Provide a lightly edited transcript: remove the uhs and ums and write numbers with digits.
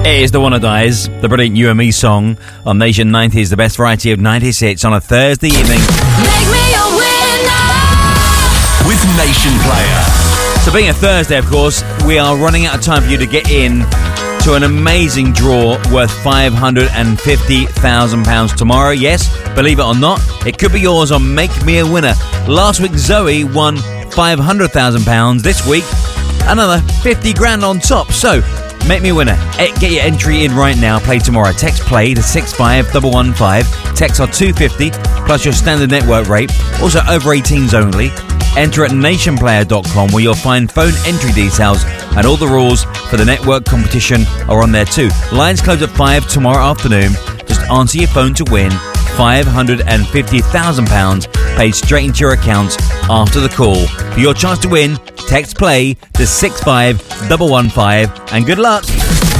It is The Wannadies, the brilliant You and Me song on Nation 90s, the best variety of 90s hits on a Thursday evening. Make me a winner with Nation Player. So being a Thursday, of course, we are running out of time for you to get in to an amazing draw worth £550,000 tomorrow. Yes, believe it or not, it could be yours on Make Me a Winner. Last week, Zoe won £500,000. This week, another 50 grand on top. So, make me a winner. Get your entry in right now. Play tomorrow. Text play to 65115. Text are $2.50 plus your standard network rate. Also over 18s only. Enter at nationplayer.com where you'll find phone entry details and all the rules for the network competition are on there too. Lines close at 5 tomorrow afternoon. Just answer your phone to win £550,000 paid straight into your account after the call. For your chance to win, text play to 65115 and good luck.